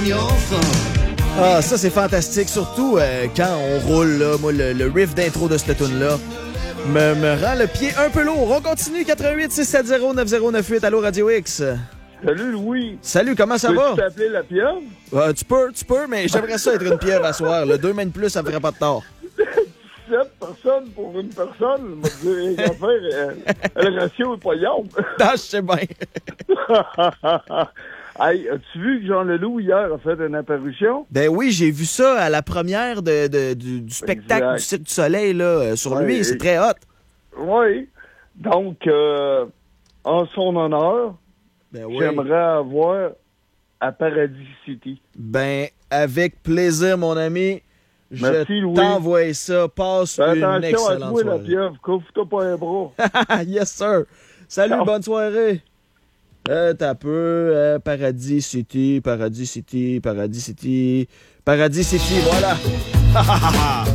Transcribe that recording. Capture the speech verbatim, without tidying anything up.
Ah, ça c'est fantastique, surtout euh, quand on roule, là. Moi, le, le riff d'intro de cette tune-là me, me rend le pied un peu lourd. On continue, quatre-vingt-huit six sept zéro neuf zéro neuf huit, allô Radio X. Salut Louis. Salut, comment ça va? Tu peux t'appeler la pieuvre? Euh, tu peux, tu peux, mais j'aimerais ça être une pieuvre à soir. Le deux mains de plus, ça me ferait pas de tort. dix-sept personnes pour une personne, je vais dire, les affaires, euh, le ratio est pas yard. Ah, je sais bien. Hey, as-tu vu que Jean Leloup, hier, a fait une apparition? Ben oui, j'ai vu ça à la première de, de, du, du spectacle Exact. du Cirque du Soleil, là, euh, sur Ouais, lui. et- C'est très hot. Oui. Donc, euh, en son honneur, Ben oui. j'aimerais avoir à Paradis City. Ben, avec plaisir, mon ami. Merci, Je Louis. t'envoie ça. Passe Fais une attention à excellente toi, la soirée. pieuvre. Couvre-toi pas un bras. Yes, sir. Salut, Ciao. bonne soirée. Euh, t'as peu. Euh, Paradis City, Paradis City, Paradis City, Paradis City, voilà.